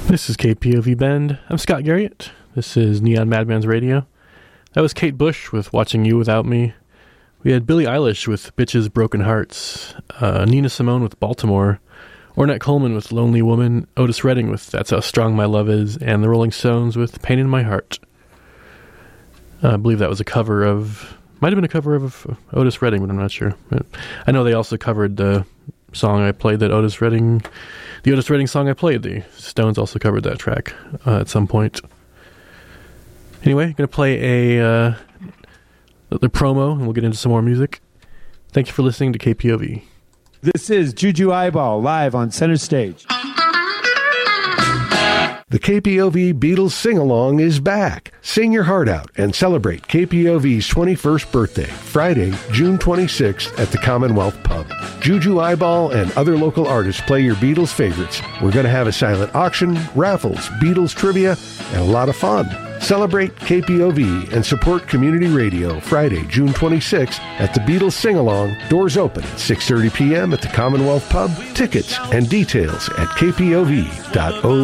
This is KPOV Bend. I'm Scott Garriott. This is Neon Madman's Radio. That was Kate Bush with Watching You Without Me. We had Billie Eilish with Bitches Broken Hearts, Nina Simone with Baltimore, Ornette Coleman with Lonely Woman, Otis Redding with That's How Strong My Love Is, and the Rolling Stones with Pain in My Heart. I believe that was might have been a cover of Otis Redding, but I'm not sure. But I know they also covered the song I played, the Otis Redding song I played. The Stones also covered that track at some point. Anyway, I'm going to play the promo, and we'll get into some more music. Thank you for listening to KPOV. This is Juju Eyeball, live on Center Stage. The KPOV Beatles Sing-Along is back. Sing your heart out and celebrate KPOV's 21st birthday, Friday, June 26th at the Commonwealth Pub. Juju Eyeball and other local artists play your Beatles favorites. We're going to have a silent auction, raffles, Beatles trivia, and a lot of fun. Celebrate KPOV and support community radio Friday, June 26th at the Beatles Sing-Along. Doors open at 6:30 p.m. at the Commonwealth Pub. Tickets and details at kpov.org.